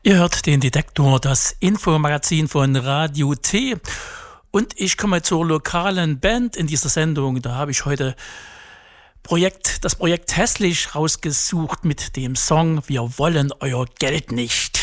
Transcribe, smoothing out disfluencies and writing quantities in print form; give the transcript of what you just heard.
Ihr hört den Detektor, das Infomagazin von Radio T. Und ich komme zur lokalen Band in dieser Sendung. Da habe ich heute das Projekt Hässlich rausgesucht mit dem Song Wir wollen euer Geld nicht.